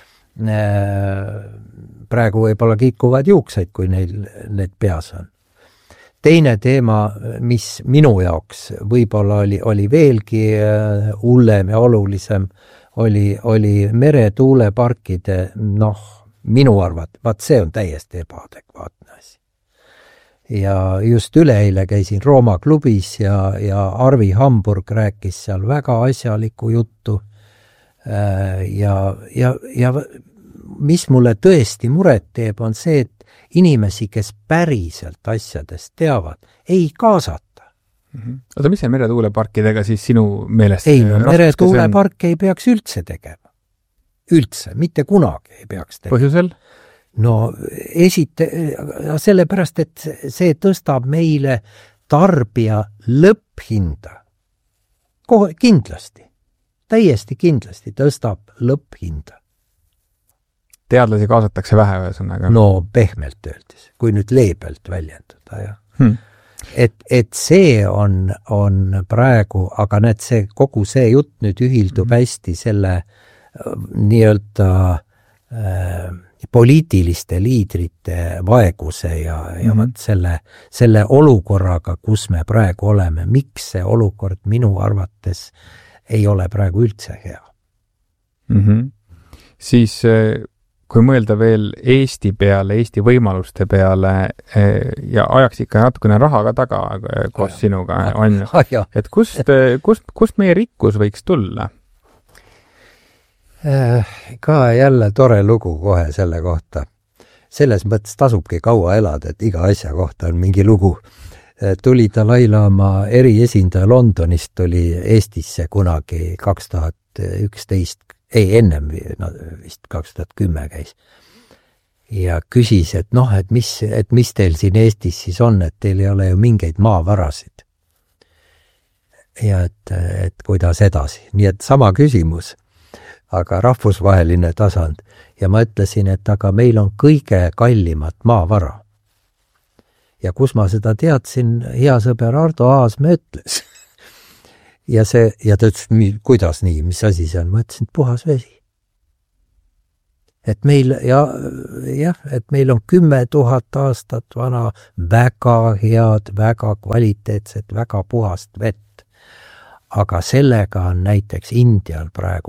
praegu võib-olla kikuvad juukseid, kui neil need peas on. Teine teema, mis minu jaoks võib-olla oli veelgi hullem ja olulisem, oli meretuuleparkide, minu arvat, vaat see on täiesti ebaadekvaatne asi. Ja just üleeile käisin Rooma klubis ja Arvi Hamburg rääkis seal väga asjalikku juttu ja mis mulle tõesti muret teeb, on see, et inimesi, kes päriselt asjadest teavad, ei kaasata. Oota, mis see meretuuleparkidega siis sinu meelest? Ei, meretuulepark ei peaks üldse tegema. Üldse, mitte kunagi ei peaks tegema. Põhjusel? No sellepärast, et see tõstab meile tarbija lõpphinda. Kindlasti, täiesti kindlasti tõstab lõpphinda. Teadlasi kaasatakse vähe ühesõnaga. No pehmelt öeldes, kui nüüd leebelt väljendada. Ja. Et see on praegu, aga näed, kogu see jutt nüüd ühildub hästi selle nii-öelda poliitiliste liidrite vaeguse ja selle olukorraga, kus me praegu oleme. Miks see olukord minu arvates ei ole praegu üldse hea? Siis kui mõelda veel Eesti peale, Eesti võimaluste peale ja ajaks ikka natukene raha ka taga koos sinuga, on ju. Et kust meie rikkus võiks tulla? Ka jälle tore lugu kohe selle kohta. Selles mõttes tasubki kaua elada, et iga asja kohta on mingi lugu. Tuli Dalai Lama eriesindaja Londonist, tuli Eestisse kunagi 2011, ennem vist 2010 käis. Ja küsis, et mis teil siin Eestis siis on, et teil ei ole ju mingeid maavarasid. Ja et kuidas edasi. Nii et sama küsimus, aga rahvusvaheline tasand. Ja ma ütlesin, et aga meil on kõige kallimat maavara. ja kus ma seda teadsin, hea sõber Ardo Aasmäe ütles. ja ta ütles, kuidas nii, mis asi see on? Ma ütlesin, et puhas vesi. Et meil, et meil on 10 000 aastat vana väga head, väga kvaliteetset, väga puhast vett. Aga sellega on näiteks Indial praegu